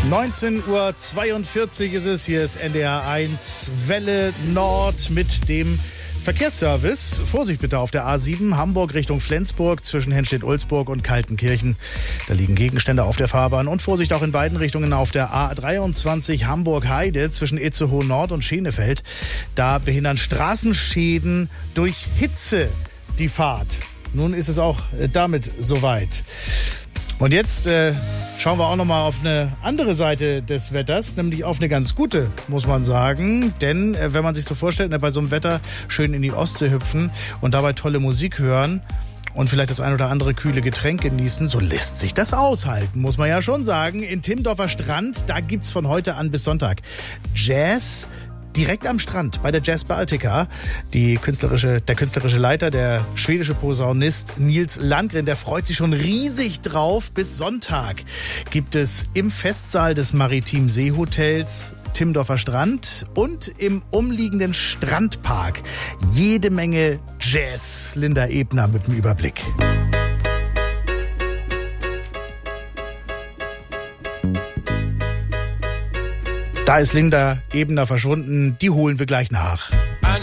19:42 Uhr ist es. Hier ist NDR 1 Welle Nord mit dem Verkehrsservice. Vorsicht bitte auf der A7 Hamburg Richtung Flensburg zwischen Henstedt-Ulzburg und Kaltenkirchen. Da liegen Gegenstände auf der Fahrbahn. Und Vorsicht auch in beiden Richtungen auf der A23 Hamburg-Heide zwischen Itzehoe Nord und Schenefeld. Da behindern Straßenschäden durch Hitze die Fahrt. Nun ist es auch damit soweit. Und jetzt schauen wir auch nochmal auf eine andere Seite des Wetters, nämlich auf eine ganz gute, muss man sagen. Denn wenn man sich so vorstellt, bei so einem Wetter schön in die Ostsee hüpfen und dabei tolle Musik hören und vielleicht das ein oder andere kühle Getränk genießen, so lässt sich das aushalten, muss man ja schon sagen. In Timmendorfer Strand, da gibt's von heute an bis Sonntag Jazz. Direkt am Strand bei der Jazz Baltica. Der künstlerische Leiter, der schwedische Posaunist Nils Landgren, der freut sich schon riesig drauf. Bis Sonntag gibt es im Festsaal des Maritim Seehotels Timmendorfer Strand und im umliegenden Strandpark jede Menge Jazz. Linda Ebner mit dem Überblick. Da ist Linda Ebner verschwunden. Die holen wir gleich nach.